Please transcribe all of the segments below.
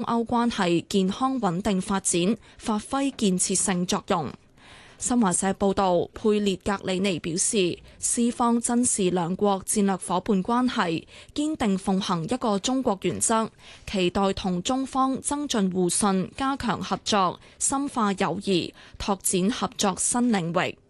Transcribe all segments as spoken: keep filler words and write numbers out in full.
歐關係健康穩定發展，發揮建設性作用。新華社報道，佩列格里尼表示，斯方珍視兩國戰略夥伴關係，堅定奉行一個中國原則，期待同中方增進互信，加強合作，深化友誼，拓展合作新領域。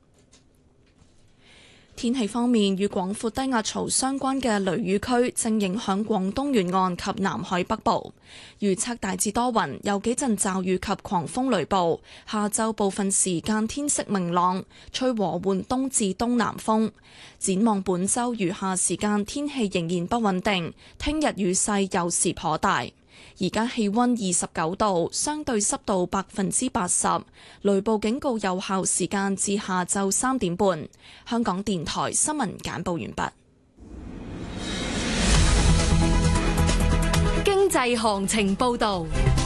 天氣方面，與廣闊低壓槽相關嘅雷雨區正影響廣東沿岸及南海北部，預測大致多雲，有幾陣驟雨及狂風雷暴。下晝部分時間天色明朗，吹和緩東至東南風。展望本週餘下時間天氣仍然不穩定，聽日雨勢有時頗大。而家氣溫二十九度，相對濕度百分之八十，雷暴警告有效時間至下晝三點半。香港電台新聞簡報完畢。 經濟行情報道。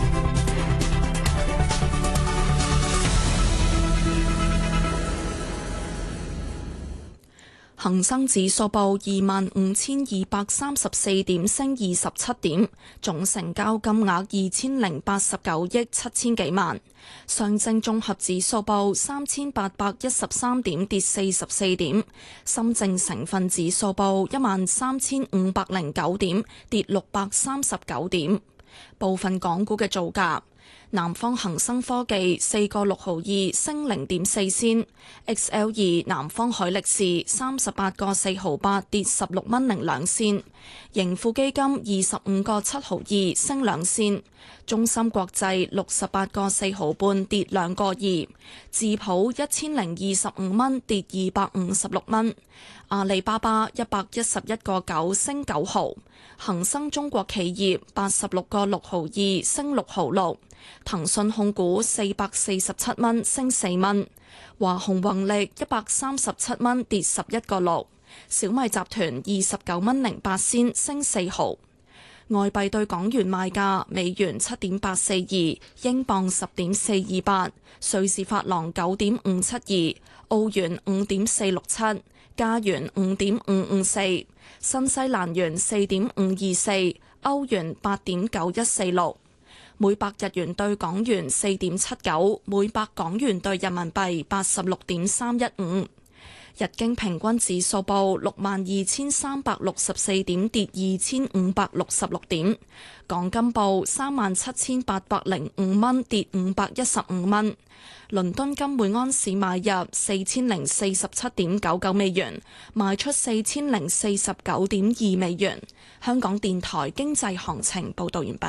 恒生指數報二萬五千二百三十四點，升二十七點，總成交金額二千零八十九億七千幾萬。上證綜合指數報三千八百一十三點，跌四十四點。深證成分指數報一萬三千五百零九點，跌六百三十九點。部分港股嘅造價。南方恒生科技四個六毫二升零點四仙 ，X L 二南方海力士三十八個四毫八跌十六蚊零兩仙，盈富基金二十五個七毫二升兩仙，中芯國際六十八個四毫半跌兩個二，智普一千零二十五蚊跌二百五十六蚊，阿里巴巴一百一十一個九升九毫，恒生中國企業八十六個六毫二升六毫六。騰訊控股四百四十七蚊升四蚊，華虹宏力一百三十七蚊跌十一個六，小米集團二十九蚊零八仙升四毫。外幣對港元賣價：美元七點八四二，英鎊十點四二八，瑞士法郎九點五七二，澳元五點四六七，加元五點五五四，新西蘭元四點五二四，歐元八點九一四六。每百日元對港元四點七九，每百港元對人民幣八十六點三一五。日經平均指數報六萬二千三百六十四點，跌二千五百六十六點。港金報三萬七千八百零五蚊，跌五百一十五蚊。倫敦金每安士買入四千零四十七點九九美元，賣出四千零四十九點二美元。香港電台經濟行情報道完畢。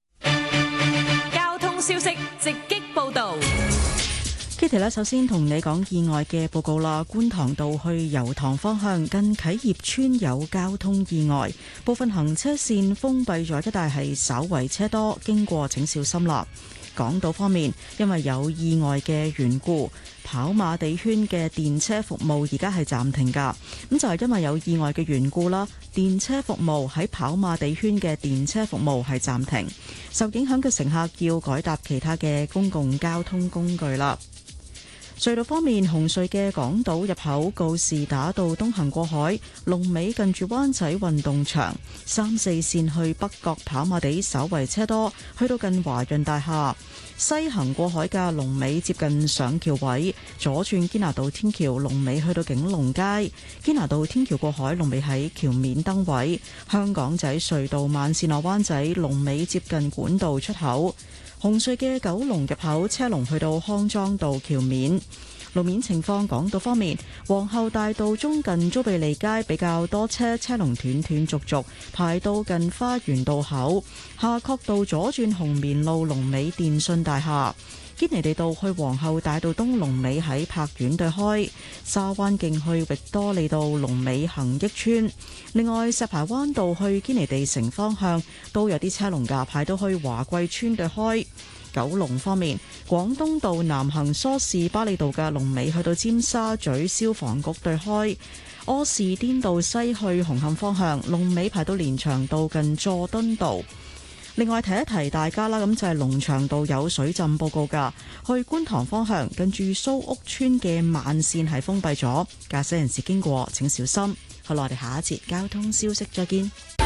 消息直擊報道 Kitty 咧，首先同你講意外嘅報告啦。觀塘道去油塘方向近啟業村有交通意外，部分行車線封閉咗，一帶係稍為車多，經過請小心啦。港島方面，因為有意外嘅緣故，跑馬地圈嘅電車服務而家係暫停噶。咁就係因為有意外嘅緣故啦，電車服務喺跑馬地圈嘅電車服務係暫停，受影響嘅乘客要改搭其他嘅公共交通工具啦。隧道方面，紅隧嘅港島入口告士打道東行過海，龍尾近住灣仔運動場；三四線去北角跑馬地稍為車多，去到近華潤大廈。西行過海嘅龍尾接近上橋位，左轉堅拿道天橋龍尾去到景隆街，堅拿道天橋過海龍尾喺橋面燈位。香港仔隧道慢線落灣仔龍尾接近管道出口。紅隧嘅九龍入口車龍去到康莊道橋面。路面情況，港島方面，皇后大道中近租庇利街比較多車，車龍斷斷續續排到近花園道口。夏慤道左轉紅棉路龍尾電訊大廈。堅尼地道去皇后大道東龍尾喺柏苑對開。沙灣徑去域多利道龍尾恒益村。另外，石排灣道去堅尼地城方向都有啲車龍㗎，排到去華貴村對開。九龍方面，廣東道南行梳士巴利道嘅龍尾去到尖沙咀消防局對開。柯士甸道西去紅磡方向龍尾排到連翔道近佐敦道。另外提一提大家啦，咁就係龍翔道有水浸報告㗎，去觀塘方向近住蘇屋村嘅慢線係封閉咗，駕駛人士經過請小心。好啦，我哋下一節交通消息再見。